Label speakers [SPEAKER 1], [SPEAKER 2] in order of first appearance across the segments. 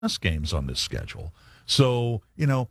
[SPEAKER 1] games on this schedule. So,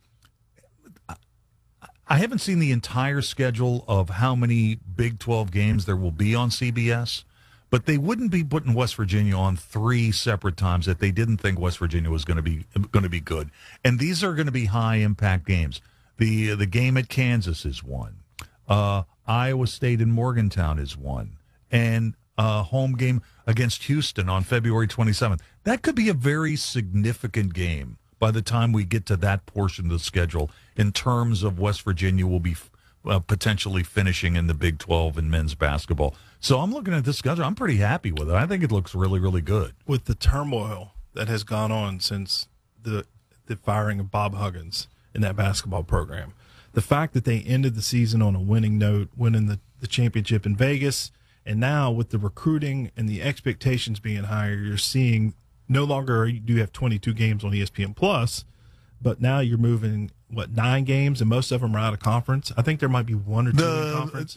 [SPEAKER 1] I haven't seen the entire schedule of how many Big 12 games there will be on CBS, but they wouldn't be putting West Virginia on 3 separate times that they didn't think West Virginia was going to be good. And these are going to be high-impact games. The game at Kansas is one. Iowa State and Morgantown is one. And a home game against Houston on February 27th. That could be a very significant game by the time we get to that portion of the schedule in terms of West Virginia will be potentially finishing in the Big 12 in men's basketball. So I'm looking at this schedule. I'm pretty happy with it. I think it looks really, really good.
[SPEAKER 2] With the turmoil that has gone on since the firing of Bob Huggins in that basketball program, the fact that they ended the season on a winning note, winning the championship in Vegas, and now with the recruiting and the expectations being higher, you're seeing no longer do you have 22 games on ESPN Plus, but now you're moving 9 games, and most of them are out of conference. I think there might be 1 or 2 in conference.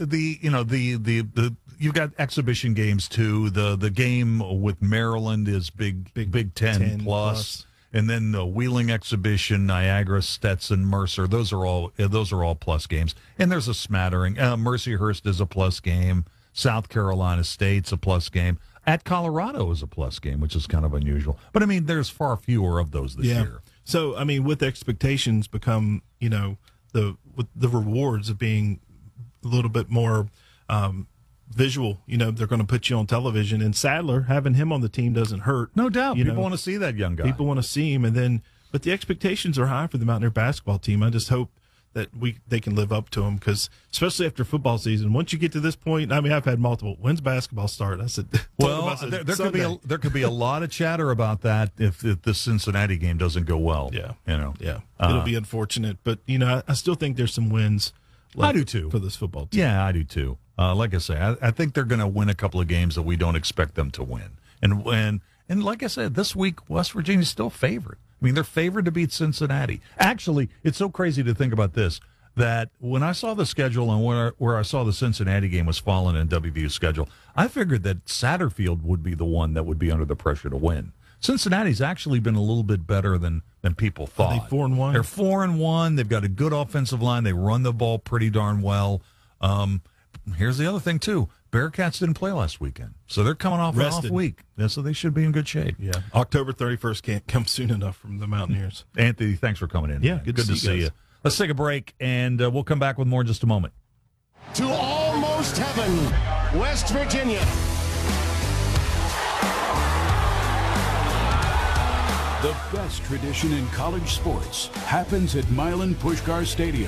[SPEAKER 2] You've got exhibition games too. The game with Maryland is Big 10 plus. And then the Wheeling exhibition, Niagara, Stetson, Mercer, those are all plus games. And there's a smattering. Mercyhurst is a plus game. South Carolina State's a plus game. At Colorado is a plus game, which is kind of unusual. But, I mean, there's far fewer of those this year. So, I mean, with expectations become, the rewards of being a little bit more visual, they're going to put you on television. And Sadler, having him on the team doesn't hurt.
[SPEAKER 1] No doubt. People want to see that young guy.
[SPEAKER 2] People want to see him. But the expectations are high for the Mountaineer basketball team. I just hope that they can live up to them, because especially after football season, once you get to this point, I mean, I've had multiple. When's basketball start? I said,
[SPEAKER 1] there could be a lot of chatter about that if the Cincinnati game doesn't go well.
[SPEAKER 2] It'll be unfortunate, but I still think there's some wins.
[SPEAKER 1] I do too
[SPEAKER 2] for this football team.
[SPEAKER 1] Yeah, I do too. Like I say, I think they're going to win a couple of games that we don't expect them to win, and like I said, this week West Virginia's still favored. I mean, they're favored to beat Cincinnati. Actually, it's so crazy to think about this, that when I saw the schedule and where I saw the Cincinnati game was falling in WVU's schedule, I figured that Satterfield would be the one that would be under the pressure to win. Cincinnati's actually been a little bit better than people thought.
[SPEAKER 2] Are they 4-1?
[SPEAKER 1] They're 4-1. They've got a good offensive line. They run the ball pretty darn well. Here's the other thing, too. Bearcats didn't play last weekend, so they're coming off an off week. Yeah, so they should be in good shape.
[SPEAKER 2] Yeah, October 31st can't come soon enough from the Mountaineers.
[SPEAKER 1] Anthony, thanks for coming in.
[SPEAKER 2] Yeah, good to see you.
[SPEAKER 1] Let's take a break, and we'll come back with more in just a moment.
[SPEAKER 3] To almost heaven, West Virginia.
[SPEAKER 4] The best tradition in college sports happens at Milan Puskar Stadium.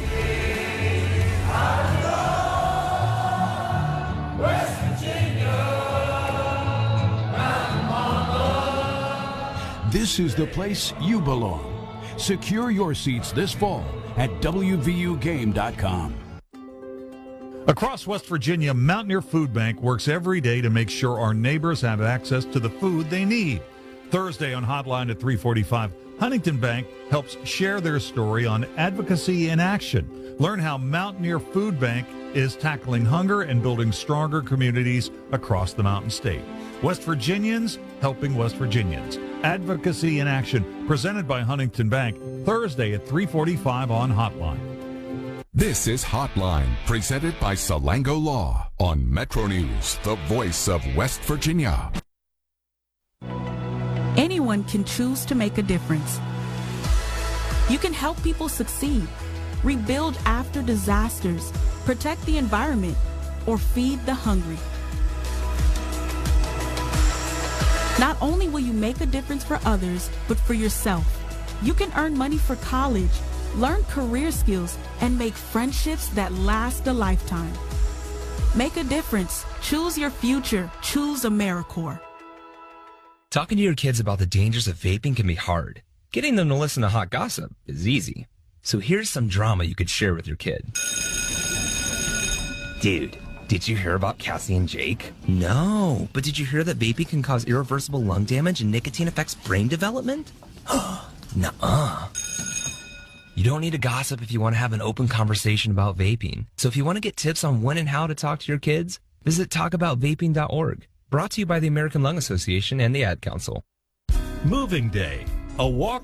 [SPEAKER 5] West Virginia,
[SPEAKER 4] this is the place you belong. Secure your seats this fall at WVUGame.com.
[SPEAKER 1] Across West Virginia, Mountaineer Food Bank works every day to make sure our neighbors have access to the food they need. Thursday on Hotline at 3:45, Huntington Bank helps share their story on advocacy in action. Learn how Mountaineer Food Bank is tackling hunger and building stronger communities across the Mountain State. West Virginians helping West Virginians. Advocacy in Action, presented by Huntington Bank, Thursday at 3:45 on Hotline.
[SPEAKER 6] This is Hotline, presented by Salango Law on Metro News, the voice of West Virginia.
[SPEAKER 7] Anyone can choose to make a difference. You can help people succeed, rebuild after disasters, protect the environment, or feed the hungry. Not only will you make a difference for others, but for yourself. You can earn money for college, learn career skills, and make friendships that last a lifetime. Make a difference. Choose your future. Choose AmeriCorps.
[SPEAKER 8] Talking to your kids about the dangers of vaping can be hard. Getting them to listen to hot gossip is easy. So here's some drama you could share with your kid. Dude, did you hear about Cassie and Jake? No, but did you hear that vaping can cause irreversible lung damage and nicotine affects brain development? Nuh-uh. You don't need to gossip if you want to have an open conversation about vaping. So if you want to get tips on when and how to talk to your kids, visit talkaboutvaping.org. Brought to you by the American Lung Association and the Ad Council.
[SPEAKER 9] Moving Day.
[SPEAKER 1] A walk